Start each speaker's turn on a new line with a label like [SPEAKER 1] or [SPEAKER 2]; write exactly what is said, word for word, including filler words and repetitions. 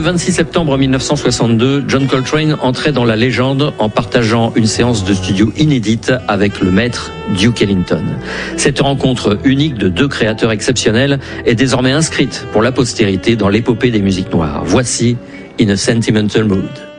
[SPEAKER 1] vingt-six septembre mille neuf cent soixante-deux, John Coltrane entrait dans la légende en partageant une séance de studio inédite avec le maître Duke Ellington. Cette rencontre unique de deux créateurs exceptionnels est désormais inscrite pour la postérité dans l'épopée des musiques noires. Voici In a Sentimental Mood.